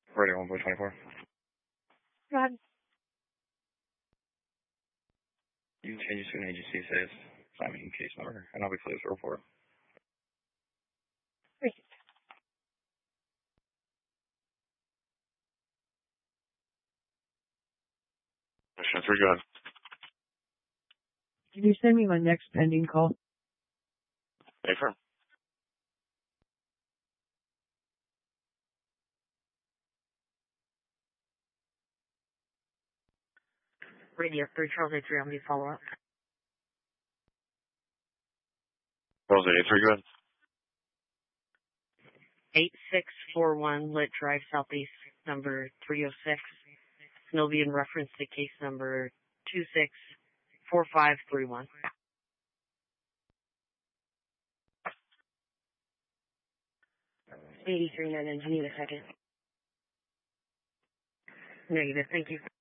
Radio 1.24. Go ahead. You can change it to an agency says assignment case number, and I'll be closed to report. Great. Mission 3, go ahead. Can you send me my next pending call? Affirm. Radio 3 Charles 83, I'm going to follow up. Charles 83, go ahead. 8641 Lit Drive Southeast, number 306. And it'll be in reference to case number 264531. 83, I need a second. Negative, thank you.